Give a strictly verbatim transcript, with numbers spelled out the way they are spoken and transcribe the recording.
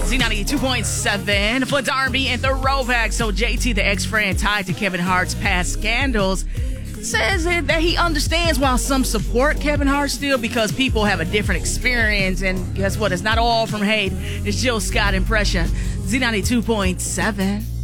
Z ninety-two point seven for the R and B and throwback. So J T, the ex-friend tied to Kevin Hart's past scandals, says that he understands why some support Kevin Hart still, because people have a different experience. And guess what? It's not all from hate. It's Jill Scott impression. Z ninety-two point seven.